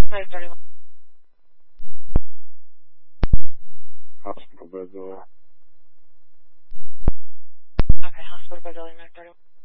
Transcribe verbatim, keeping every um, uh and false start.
nine thirty-one. Hospital bed delay. Okay, hospital bed delay nine thirty-one.